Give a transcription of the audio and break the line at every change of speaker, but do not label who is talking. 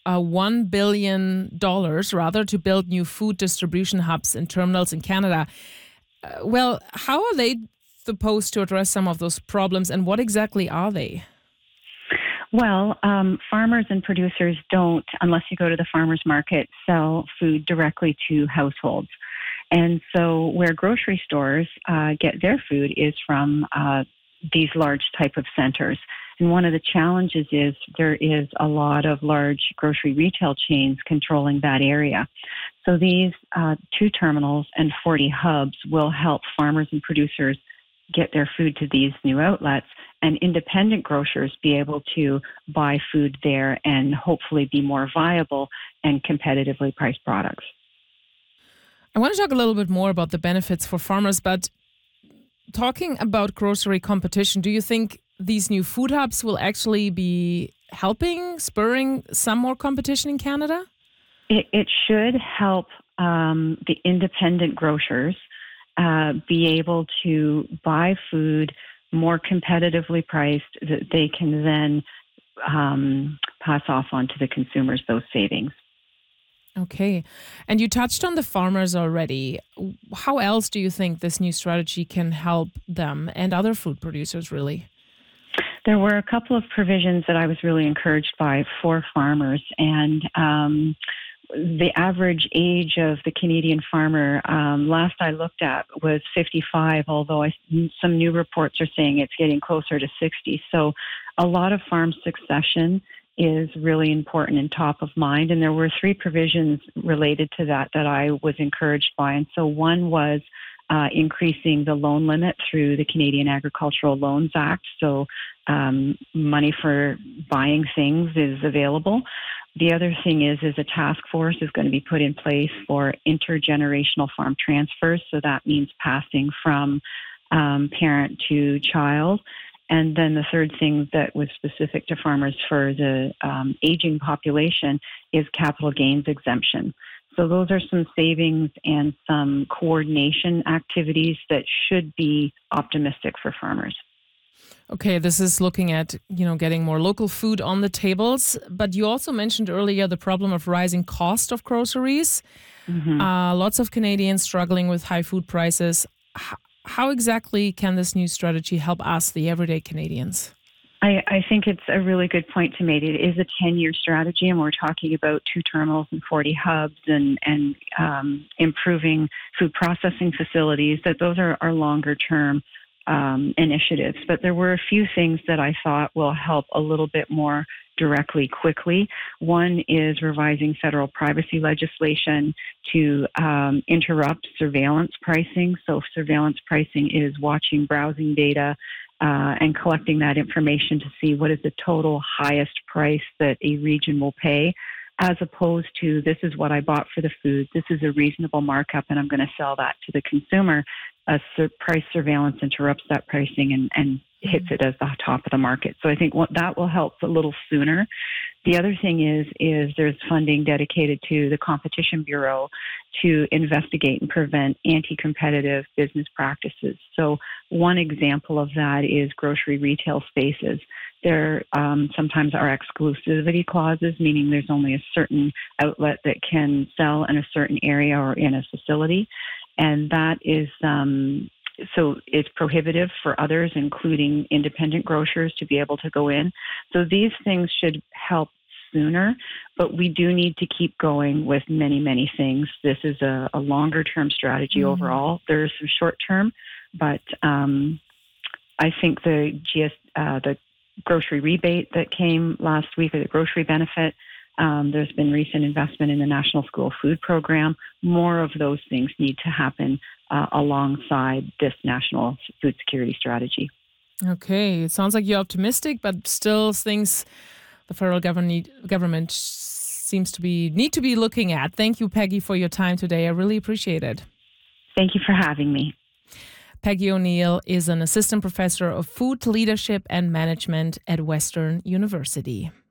$1 billion rather to build new food distribution hubs and terminals in Canada. Well, how are they supposed to address some of those problems, and what exactly are they?
Well, farmers and producers don't, unless you go to the farmers market, sell food directly to households. And so where grocery stores get their food is from these large type of centers. And one of the challenges is there is a lot of large grocery retail chains controlling that area. So these 2 terminals and 40 hubs will help farmers and producers get their food to these new outlets, and independent grocers be able to buy food there and hopefully be more viable and competitively priced products.
I want to talk a little bit more about the benefits for farmers, but talking about grocery competition, do you think these new food hubs will actually be helping, spurring some more competition in Canada?
It should help the independent grocers be able to buy food more competitively priced that they can then pass off on to the consumers those savings.
Okay. And you touched on the farmers already. How else do you think this new strategy can help them and other food producers, really?
There were a couple of provisions that I was really encouraged by for farmers, and the average age of the Canadian farmer, last I looked at, was 55, although some new reports are saying it's getting closer to 60. So a lot of farm succession is really important and top of mind. And there were 3 provisions related to that I was encouraged by. And so one was increasing the loan limit through the Canadian Agricultural Loans Act. So money for buying things is available. The other thing is a task force is going to be put in place for intergenerational farm transfers. So that means passing from parent to child. And then the third thing that was specific to farmers for the aging population is capital gains exemption. So those are some savings and some coordination activities that should be optimistic for farmers.
Okay, this is looking at, getting more local food on the tables. But you also mentioned earlier the problem of rising cost of groceries.
Mm-hmm.
Lots of Canadians struggling with high food prices. How exactly can this new strategy help us, the everyday Canadians?
I think it's a really good point to make. It is a 10-year strategy, and we're talking about 2 terminals and 40 hubs and improving food processing facilities. That those are longer-term initiatives. But there were a few things that I thought will help a little bit more directly, quickly. One is revising federal privacy legislation to interrupt surveillance pricing. So surveillance pricing is watching browsing data and collecting that information to see what is the total highest price that a region will pay, as opposed to this is what I bought for the food, this is a reasonable markup, and I'm going to sell that to the consumer. Price surveillance interrupts that pricing and hits it as the top of the market. So I think that will help a little sooner. The other thing is there's funding dedicated to the Competition Bureau to investigate and prevent anti-competitive business practices. So one example of that is grocery retail spaces. There sometimes are exclusivity clauses, meaning there's only a certain outlet that can sell in a certain area or in a facility. And that is so it's prohibitive for others, including independent grocers, to be able to go in. So these things should help sooner, but we do need to keep going with many, many things. This is a longer-term strategy overall. There's some short-term, but I think the grocery rebate that came last week, or the grocery benefit, there's been recent investment in the National School Food Program. More of those things need to happen alongside this national food security strategy.
Okay, it sounds like you're optimistic, but still things the federal government seems to need to be looking at. Thank you, Peggy, for your time today. I really appreciate it.
Thank you for having me.
Peggy O'Neill is an assistant professor of food leadership and management at Western University.